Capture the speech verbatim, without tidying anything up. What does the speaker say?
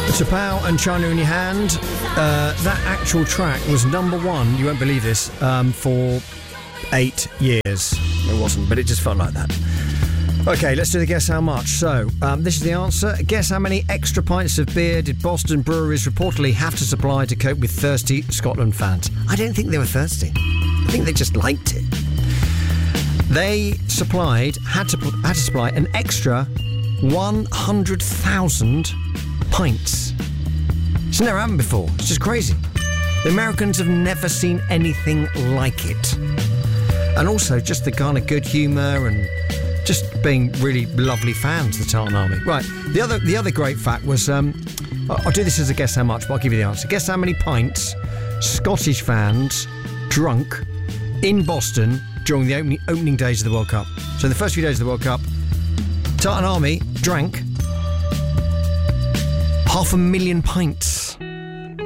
T'Pau and China in Your Hand. Uh, that actual track was number one, you won't believe this, um, for eight years. It wasn't, but it just felt like that. Okay, let's do the guess how much. So, um, this is the answer. Guess how many extra pints of beer did Boston breweries reportedly have to supply to cope with thirsty Scotland fans? I don't think they were thirsty. I think they just liked it. They supplied, had to, had to supply an extra one hundred thousand pints. It's never happened before. It's just crazy. The Americans have never seen anything like it. And also just the kind of good humour and just being really lovely fans, the Tartan Army. Right, the other the other great fact was, um, I'll do this as a guess how much, but I'll give you the answer. Guess how many pints Scottish fans drunk in Boston during the opening, opening days of the World Cup. So in the first few days of the World Cup, Tartan Army drank half a million pints.